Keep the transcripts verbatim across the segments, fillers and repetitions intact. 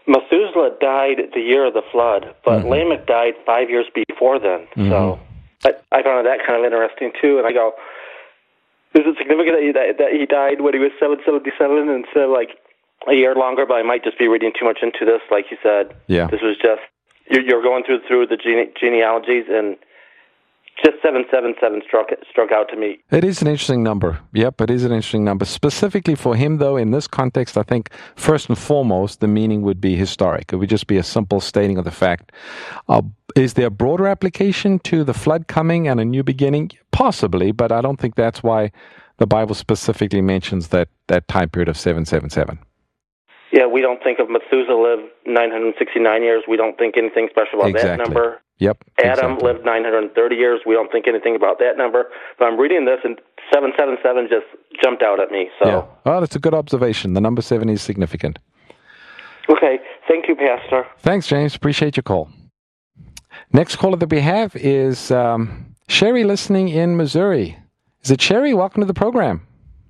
Methuselah died the year of the flood, but mm-hmm. Lamech died five years before then. Mm-hmm. So I, I found that kind of interesting, too. And I go, is it significant that he, that, that he died when he was seven seventy-seven instead of, like, a year longer? But I might just be reading too much into this, like you said. Yeah. This was just, you're, you're going through through the gene, genealogies, and just seven seven seven struck struck out to me. It is an interesting number. Yep, it is an interesting number. Specifically for him, though, in this context, I think first and foremost, the meaning would be historic. It would just be a simple stating of the fact. Uh, is there a broader application to the flood coming and a new beginning? Possibly, but I don't think that's why the Bible specifically mentions that, that time period of seven seven seven. Yeah, we don't think of Methuselah lived nine hundred sixty-nine years. We don't think anything special about exactly. that number. Yep. Adam exactly. lived nine hundred thirty years. We don't think anything about that number. But I'm reading this, and seven seven seven just jumped out at me. So. Yeah. Oh, that's a good observation. The number seven is significant. Okay. Thank you, Pastor. Thanks, James. Appreciate your call. Next caller that we have is um, Sherry, listening in Missouri. Is it Sherry? Welcome to the program.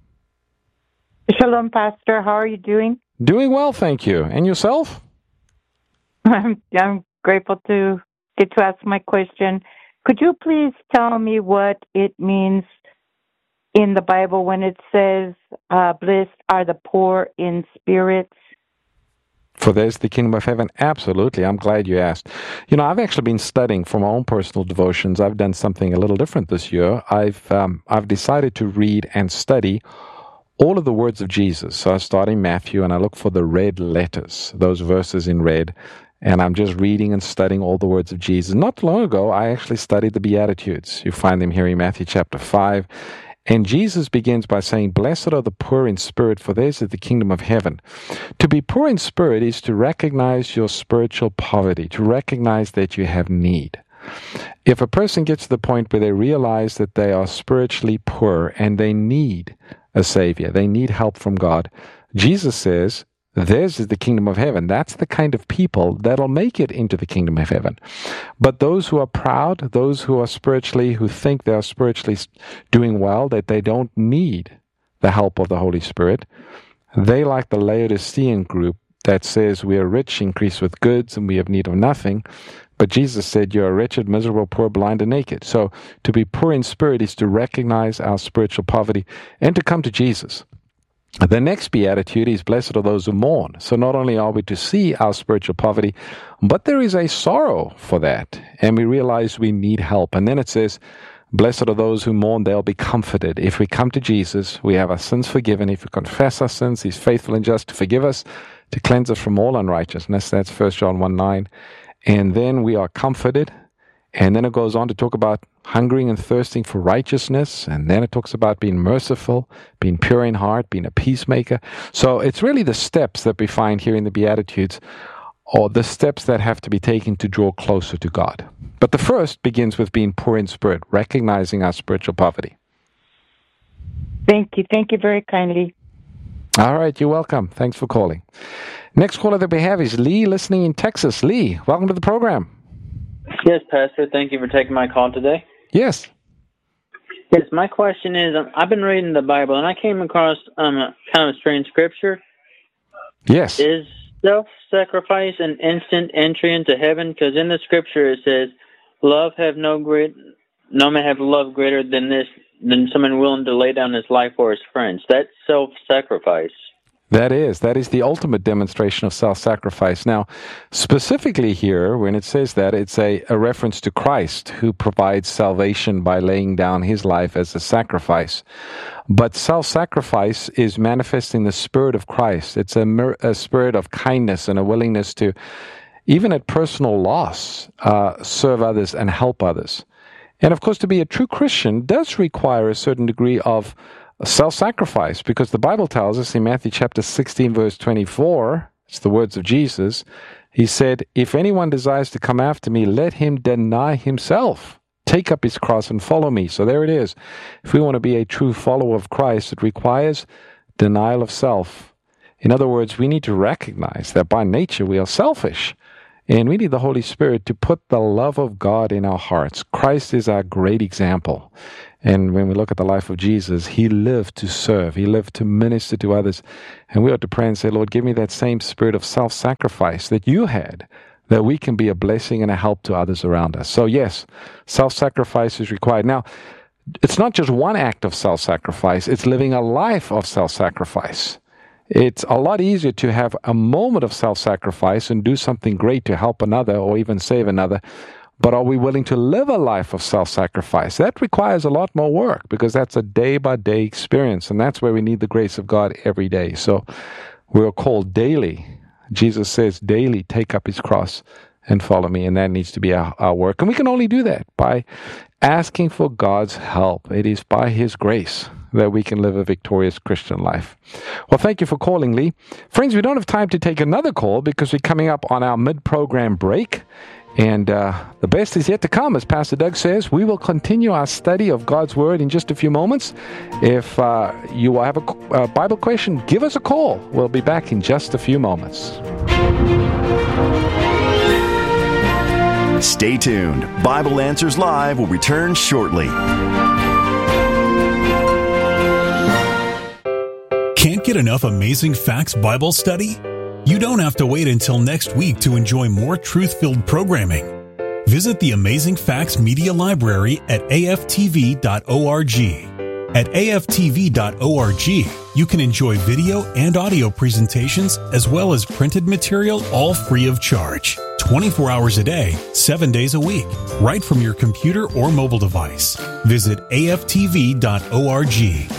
Shalom, Pastor. How are you doing? Doing well, thank you. And yourself? I'm, I'm grateful to get to ask my question. Could you please tell me what it means in the Bible when it says, uh, blessed are the poor in spirit? For there's the kingdom of heaven. Absolutely. I'm glad you asked. You know, I've actually been studying for my own personal devotions. I've done something a little different this year. I've um, I've decided to read and study all of the words of Jesus. So I start in Matthew and I look for the red letters, those verses in red, and I'm just reading and studying all the words of Jesus. Not long ago, I actually studied the Beatitudes. You find them here in Matthew chapter five. And Jesus begins by saying, blessed are the poor in spirit, for theirs is the kingdom of heaven. To be poor in spirit is to recognize your spiritual poverty, to recognize that you have need. If a person gets to the point where they realize that they are spiritually poor and they need a Savior, they need help from God, Jesus says, theirs is the kingdom of heaven. That's the kind of people that'll make it into the kingdom of heaven. But those who are proud, those who are spiritually, who think they are spiritually doing well, that they don't need the help of the Holy Spirit, they, like the Laodicean group that says we are rich, increased with goods, and we have need of nothing. But Jesus said, you are wretched, miserable, poor, blind, and naked. So to be poor in spirit is to recognize our spiritual poverty and to come to Jesus. The next beatitude is, blessed are those who mourn. So not only are we to see our spiritual poverty, but there is a sorrow for that. And we realize we need help. And then it says, blessed are those who mourn, they'll be comforted. If we come to Jesus, we have our sins forgiven. If we confess our sins, He's faithful and just to forgive us, to cleanse us from all unrighteousness. That's First John one nine. And then we are comforted. And then it goes on to talk about hungering and thirsting for righteousness. And then it talks about being merciful, being pure in heart, being a peacemaker. So it's really the steps that we find here in the Beatitudes, or the steps that have to be taken to draw closer to God. But the first begins with being poor in spirit, recognizing our spiritual poverty. Thank you. Thank you very kindly. All right. You're welcome. Thanks for calling. Next caller that we have is Lee, listening in Texas. Lee, welcome to the program. Yes, Pastor. Thank you for taking my call today. Yes. Yes, my question is, um, I've been reading the Bible, and I came across um, a kind of strange scripture. Yes. Is self-sacrifice an instant entry into heaven? Because in the scripture it says, love have no great, no man have love greater than this, than someone willing to lay down his life for his friends. That's self-sacrifice. That is. That is the ultimate demonstration of self-sacrifice. Now, specifically here, when it says that, it's a, a reference to Christ, who provides salvation by laying down His life as a sacrifice. But self-sacrifice is manifesting the Spirit of Christ. It's a, a spirit of kindness and a willingness to, even at personal loss, uh, serve others and help others. And of course, to be a true Christian does require a certain degree of self-sacrifice, because the Bible tells us in Matthew chapter sixteen, verse twenty-four, it's the words of Jesus, He said, if anyone desires to come after me, let him deny himself, take up his cross and follow me. So there it is. If we want to be a true follower of Christ, it requires denial of self. In other words, we need to recognize that by nature we are selfish. And we need the Holy Spirit to put the love of God in our hearts. Christ is our great example. And when we look at the life of Jesus, he lived to serve. He lived to minister to others. And we ought to pray and say, Lord, give me that same spirit of self-sacrifice that you had, that we can be a blessing and a help to others around us. So yes, self-sacrifice is required. Now, it's not just one act of self-sacrifice. It's living a life of self-sacrifice. It's a lot easier to have a moment of self-sacrifice and do something great to help another or even save another. But are we willing to live a life of self-sacrifice? That requires a lot more work, because that's a day-by-day experience, and that's where we need the grace of God every day. So we're called daily. Jesus says daily take up his cross and follow me, and that needs to be our, our work. And we can only do that by asking for God's help. It is by his grace that we can live a victorious Christian life. Well, thank you for calling, Lee. Friends, we don't have time to take another call because we're coming up on our mid-program break. And uh, the best is yet to come, as Pastor Doug says. We will continue our study of God's Word in just a few moments. If uh, you have a, a Bible question, give us a call. We'll be back in just a few moments. Stay tuned. Bible Answers Live will return shortly. Can't get enough Amazing Facts Bible study? You don't have to wait until next week to enjoy more truth-filled programming. Visit the Amazing Facts Media Library at A F T V dot org. At A F T V dot org, you can enjoy video and audio presentations as well as printed material, all free of charge. twenty-four hours a day, seven days a week, right from your computer or mobile device. Visit A F T V dot org.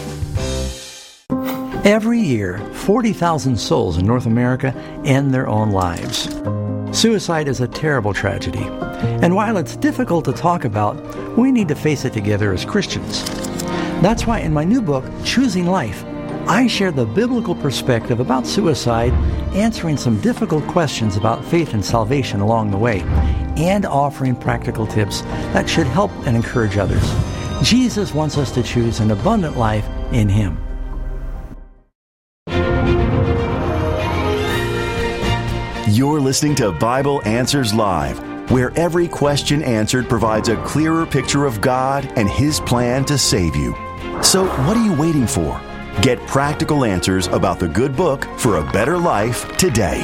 Every year, forty thousand souls in North America end their own lives. Suicide is a terrible tragedy, and while it's difficult to talk about, we need to face it together as Christians. That's why in my new book, Choosing Life, I share the biblical perspective about suicide, answering some difficult questions about faith and salvation along the way, and offering practical tips that should help and encourage others. Jesus wants us to choose an abundant life in Him. You're listening to Bible Answers Live, where every question answered provides a clearer picture of God and His plan to save you. So what are you waiting for? Get practical answers about the good book for a better life today.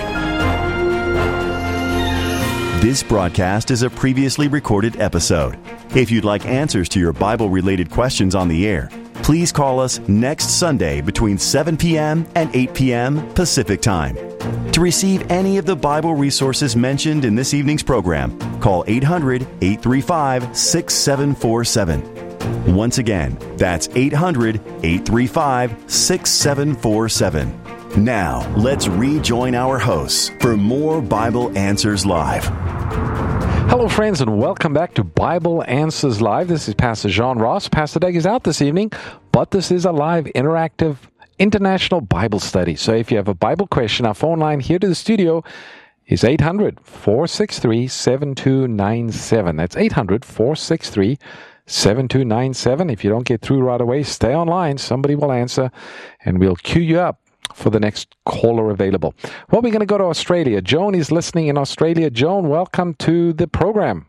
This broadcast is a previously recorded episode. If you'd like answers to your Bible-related questions on the air, please call us next Sunday between seven p.m. and eight p.m. Pacific Time. To receive any of the Bible resources mentioned in this evening's program, call eight hundred, eight three five, six seven four seven. Once again, that's eight hundred, eight three five, six seven four seven. Now, let's rejoin our hosts for more Bible Answers Live. Hello, friends, and welcome back to Bible Answers Live. This is Pastor John Ross. Pastor Doug is out this evening, but this is a live, interactive, international Bible study. So if you have a Bible question, our phone line here to the studio is eight hundred, four six three, seven two nine seven. That's eight hundred, four six three, seven two nine seven. If you don't get through right away, stay online. Somebody will answer, and we'll queue you up for the next caller available. Well, we're going to go to Australia. Joan is listening in Australia. Joan, welcome to the program.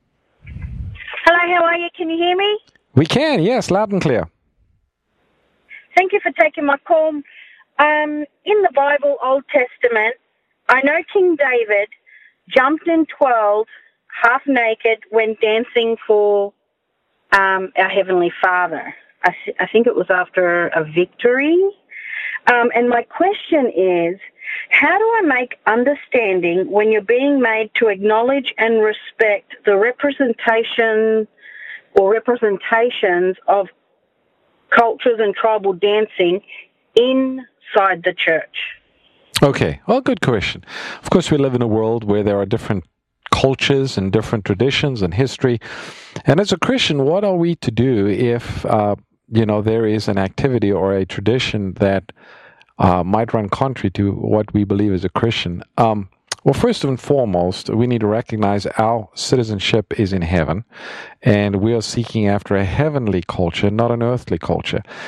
Hello, how are you? Can you hear me? We can, yes, loud and clear. Thank you for taking my call. Um, in the Bible, Old Testament, I know King David jumped in twelve, half naked, when dancing for um, our Heavenly Father. I, th- I think it was after a victory. Um, and my question is, how do I make understanding when you're being made to acknowledge and respect the representation or representations of cultures and tribal dancing inside the church? Okay, well, good question. Of course, we live in a world where there are different cultures and different traditions and history. And as a Christian, what are we to do if, uh, you know, there is an activity or a tradition that uh, might run contrary to what we believe as a Christian? Um, well, first and foremost, we need to recognize our citizenship is in heaven, and we are seeking after a heavenly culture, not an earthly culture.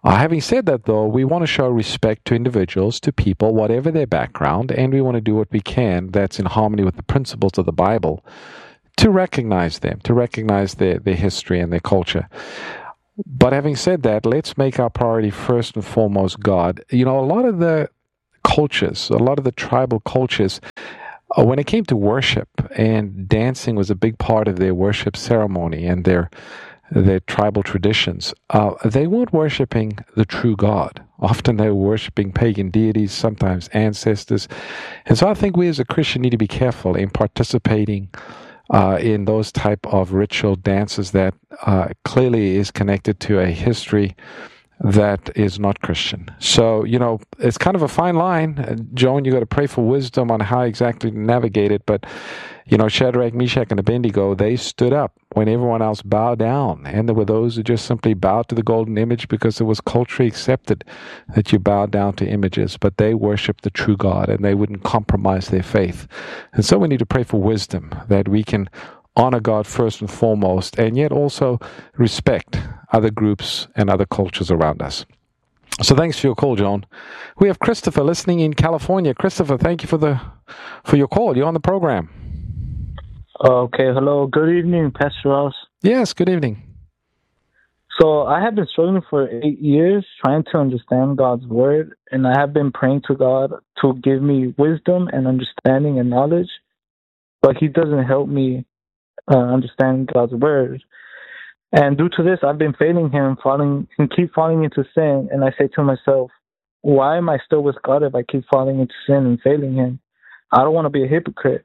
Uh, having said that, though, we want to show respect to individuals, to people, whatever their background, and we want to do what we can that's in harmony with the principles of the Bible to recognize them, to recognize their, their history and their culture. But having said that, let's make our priority first and foremost God. You know, a lot of the cultures, a lot of the tribal cultures, uh, when it came to worship, and dancing was a big part of their worship ceremony and their their tribal traditions, uh, they weren't worshiping the true God. Often they were worshiping pagan deities, sometimes ancestors. And so I think we as a Christian need to be careful in participating uh, in those type of ritual dances that uh, clearly is connected to a history that is not Christian. So, you know, it's kind of a fine line. Uh, Joan, you got to pray for wisdom on how exactly to navigate it. But, you know, Shadrach, Meshach, and Abednego, they stood up when everyone else bowed down. And there were those who just simply bowed to the golden image because it was culturally accepted that you bowed down to images. But they worshiped the true God, and they wouldn't compromise their faith. And so we need to pray for wisdom, that we can honor God first and foremost, and yet also respect other groups and other cultures around us. So thanks for your call, John. We have Christopher listening in California. Christopher, thank you for the for your call. You're on the program. Okay, hello. Good evening, Pastor Ross. Yes, good evening. So I have been struggling for eight years trying to understand God's word, and I have been praying to God to give me wisdom and understanding and knowledge, but He doesn't help me uh, understand God's word. And due to this, I've been failing Him, falling and keep falling into sin. And I say to myself, why am I still with God if I keep falling into sin and failing Him? I don't want to be a hypocrite.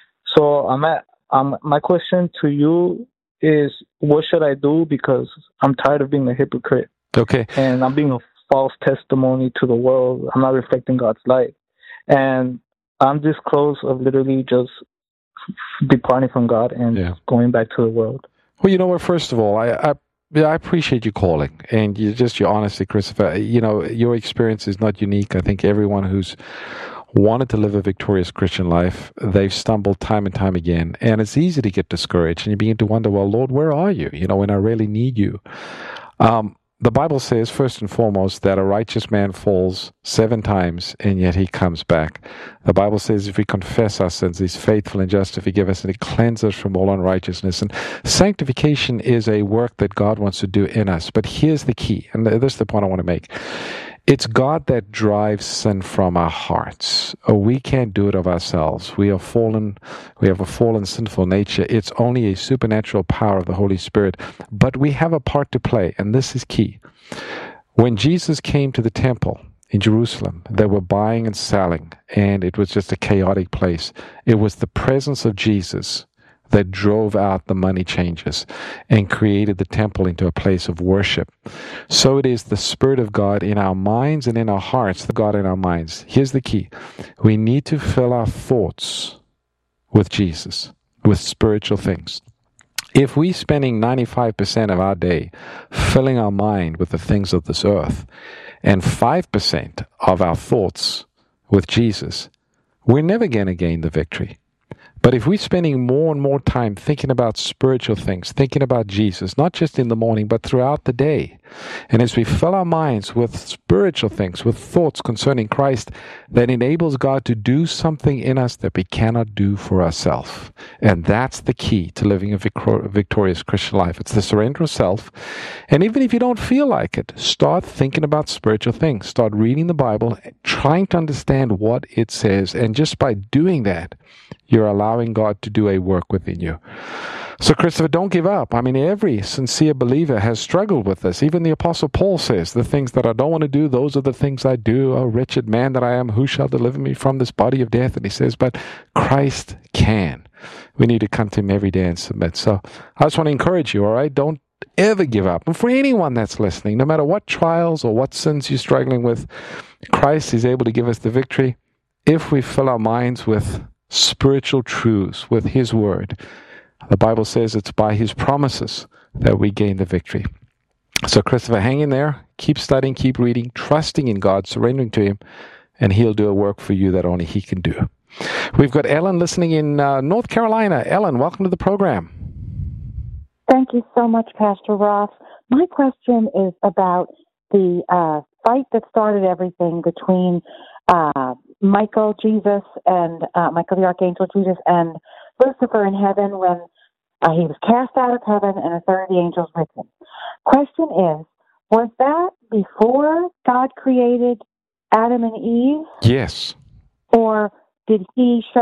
So I'm at um, my question to you is, what should I do? Because I'm tired of being a hypocrite. Okay. And I'm being a false testimony to the world. I'm not reflecting God's light. And I'm this close of literally just departing from God and yeah. going back to the world. Well, you know what? First of all, I, I yeah, I appreciate you calling and you, just your honesty, Christopher. You know, your experience is not unique. I think everyone who's wanted to live a victorious Christian life, they've stumbled time and time again. And it's easy to get discouraged and you begin to wonder, well, Lord, where are you? You know, when I really need you. Um, the Bible says, first and foremost, that a righteous man falls seven times and yet he comes back. The Bible says if we confess our sins, He's faithful and just to forgive us and He cleanses us from all unrighteousness. And sanctification is a work that God wants to do in us. But here's the key, and this is the point I want to make. It's God that drives sin from our hearts. Oh, we can't do it of ourselves. We are fallen. We have a fallen, sinful nature. It's only a supernatural power of the Holy Spirit. But we have a part to play, and this is key. When Jesus came to the temple in Jerusalem, they were buying and selling, and it was just a chaotic place. It was the presence of Jesus that drove out the money changers and created the temple into a place of worship. So it is the Spirit of God in our minds and in our hearts, the God in our minds. Here's the key. We need to fill our thoughts with Jesus, with spiritual things. If we're spending ninety-five percent of our day filling our mind with the things of this earth and five percent of our thoughts with Jesus, we're never going to gain the victory. But if we're spending more and more time thinking about spiritual things, thinking about Jesus, not just in the morning, but throughout the day, and as we fill our minds with spiritual things, with thoughts concerning Christ, that enables God to do something in us that we cannot do for ourselves. And that's the key to living a victorious Christian life. It's the surrender of self. And even if you don't feel like it, start thinking about spiritual things. Start reading the Bible, trying to understand what it says. And just by doing that, you're allowing God to do a work within you. So, Christopher, don't give up. I mean, every sincere believer has struggled with this. Even the Apostle Paul says, the things that I don't want to do, those are the things I do. Oh, wretched man that I am, who shall deliver me from this body of death? And he says, but Christ can. We need to come to Him every day and submit. So I just want to encourage you, all right? Don't ever give up. And for anyone that's listening, no matter what trials or what sins you're struggling with, Christ is able to give us the victory if we fill our minds with spiritual truths, with His word. The Bible says it's by His promises that we gain the victory. So, Christopher, hang in there. Keep studying, keep reading, trusting in God, surrendering to Him, and He'll do a work for you that only He can do. We've got Ellen listening in uh, North Carolina. Ellen, welcome to the program. Thank you so much, Pastor Ross. My question is about the uh, fight that started everything between uh, Michael, Jesus, and uh, Michael the Archangel, Jesus, and Lucifer in heaven when uh, he was cast out of heaven and a third of the angels with him. Question is, was that before God created Adam and Eve? Yes. Or did he show